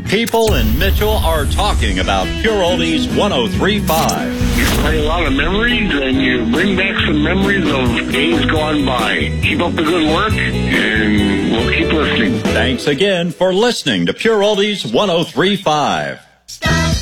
People in Mitchell are talking about Pure Oldies 103.5. You play a lot of memories, and you bring back some memories of days gone by. Keep up the good work, and we'll keep listening. Thanks again for listening to Pure Oldies 103.5.